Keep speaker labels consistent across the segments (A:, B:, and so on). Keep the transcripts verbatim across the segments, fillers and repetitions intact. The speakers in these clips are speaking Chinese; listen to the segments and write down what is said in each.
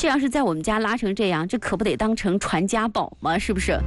A: 这要是在我们家拉成这样，这可不得当成传家宝吗？是不是？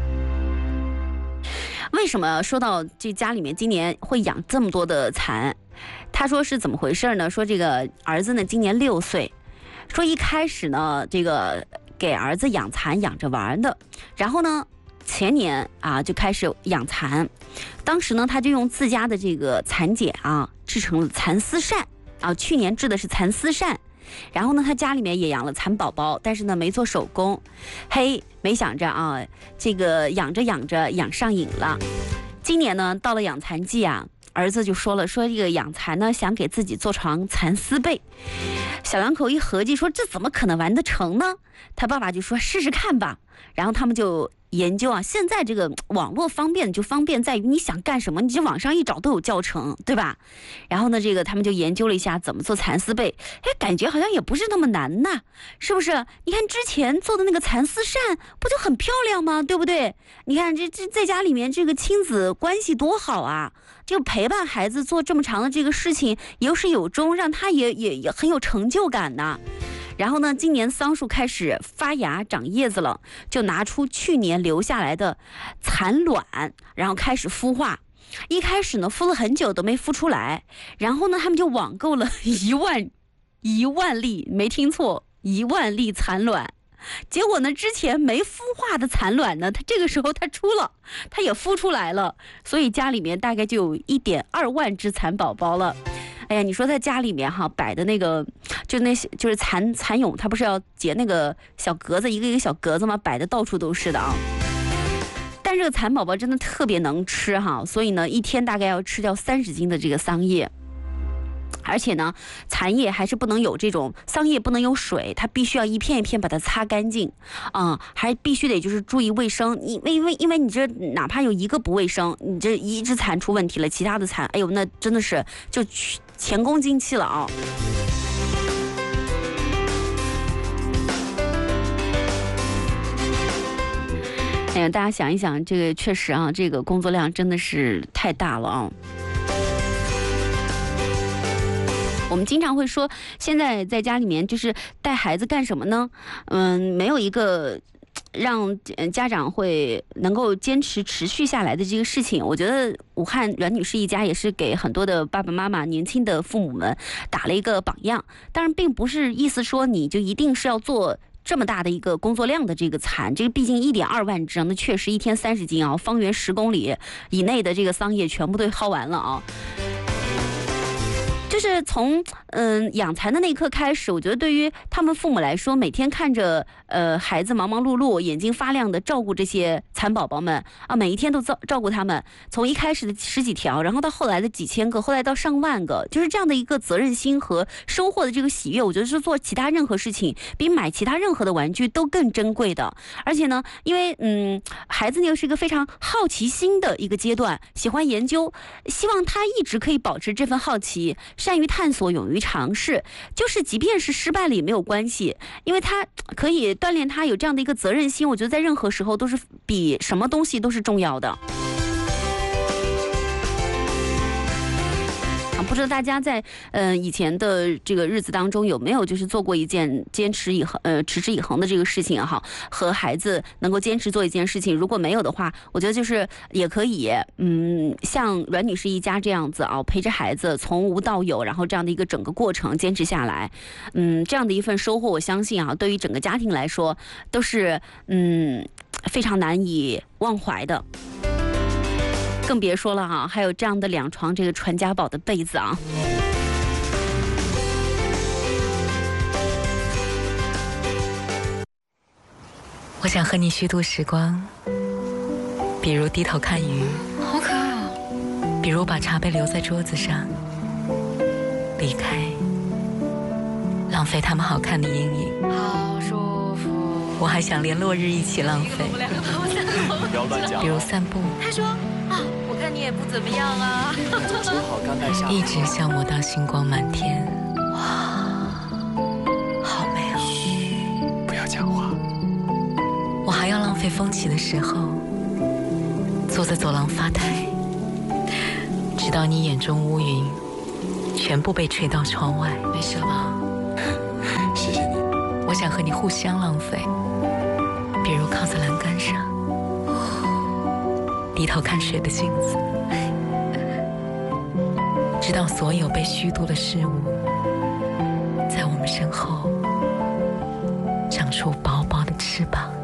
A: 为什么说到这家里面今年会养这么多的蚕？他说是怎么回事呢？说这个儿子呢今年六岁，说一开始呢这个给儿子养蚕养着玩的，然后呢前年啊就开始养蚕，当时呢他就用自家的这个蚕茧啊制成了蚕丝扇啊，去年制的是蚕丝扇。然后呢，他家里面也养了蚕宝宝，但是呢没做手工。嘿，没想着啊，这个养着养着养上瘾了。今年呢，到了养蚕季啊，儿子就说了，说这个养蚕呢，想给自己做床蚕丝被。小两口一合计，说这怎么可能完得成呢？他爸爸就说试试看吧。然后他们就研究啊，现在这个网络方便就方便在于你想干什么，你就网上一找都有教程，对吧？然后呢，这个他们就研究了一下怎么做蚕丝被，哎，感觉好像也不是那么难呐，是不是？你看之前做的那个蚕丝扇，不就很漂亮吗？对不对？你看这这在家里面这个亲子关系多好啊！就陪伴孩子做这么长的这个事情，有始有终，让他也也也很有成就感呐。然后呢，今年桑树开始发芽长叶子了，就拿出去年留下来的蚕卵，然后开始孵化。一开始呢，孵了很久都没孵出来，然后呢，他们就网购了一万一万粒，没听错，一万粒蚕卵。结果呢，之前没孵化的蚕卵呢，它这个时候它出了，它也孵出来了，所以家里面大概就有一点二万只蚕宝宝了。哎呀，你说在家里面哈摆的那个，就那些就是蚕蚕蛹，它不是要结那个小格子，一个一个小格子吗？摆的到处都是的啊。但这个蚕宝宝真的特别能吃哈，所以呢，一天大概要吃掉三十斤的这个桑叶。而且呢，蚕叶还是不能有这种桑叶不能有水，它必须要一片一片把它擦干净，啊、嗯，还必须得就是注意卫生。因为因为因为你这哪怕有一个不卫生，你这一只蚕出问题了，其他的蚕，哎呦，那真的是就前功尽弃了啊！哎呀，大家想一想，这个确实啊，这个工作量真的是太大了啊！我们经常会说，现在在家里面就是带孩子干什么呢？嗯，没有一个让家长会能够坚持持续下来的这个事情。我觉得武汉阮女士一家也是给很多的爸爸妈妈、年轻的父母们打了一个榜样。当然，并不是意思说你就一定是要做这么大的一个工作量的这个蚕，这个毕竟一点二万只，那确实一天三十斤啊，方圆十公里以内的这个桑叶全部都薅完了啊。就是从嗯养蚕的那一刻开始，我觉得对于他们父母来说，每天看着呃孩子忙忙碌碌、眼睛发亮的照顾这些蚕宝宝们啊，每一天都照照顾他们，从一开始的十几条，然后到后来的几千个，后来到上万个，就是这样的一个责任心和收获的这个喜悦，我觉得是做其他任何事情比买其他任何的玩具都更珍贵的。而且呢，因为嗯孩子呢又是一个非常好奇心的一个阶段，喜欢研究，希望他一直可以保持这份好奇。善于探索，勇于尝试，就是即便是失败了也没有关系，因为他可以锻炼他有这样的一个责任心，我觉得在任何时候都是比什么东西都是重要的。不知道大家在呃以前的这个日子当中有没有就是做过一件坚持以恒呃持之以恒的这个事情哈，和孩子能够坚持做一件事情。如果没有的话，我觉得就是也可以嗯像阮女士一家这样子啊，陪着孩子从无到有，然后这样的一个整个过程坚持下来，嗯这样的一份收获，我相信啊，对于整个家庭来说都是嗯非常难以忘怀的。更别说了哈、啊，还有这样的两床这个传家宝的被子啊。
B: 我想和你虚度时光，比如低头看鱼，
C: 好可爱啊！
B: 比如把茶杯留在桌子上，离开，浪费他们好看的阴影。
C: 好舒服。
B: 我还想连落日一起浪费，
D: 不要乱讲。
B: 比如散步。
C: 他说啊，我看你也不怎么样啊。
D: 煮好干带下。
B: 一直消磨到星光满天。
C: 哇，好美哦！
D: 嘘，不要讲话。
B: 我还要浪费风起的时候，坐在走廊发呆，直到你眼中乌云全部被吹到窗外。
C: 没事吧？
D: 谢谢你。
B: 我想和你互相浪费，比如靠在栏杆上，低头看水的镜子，直到所有被虚度的事物在我们身后长出薄薄的翅膀。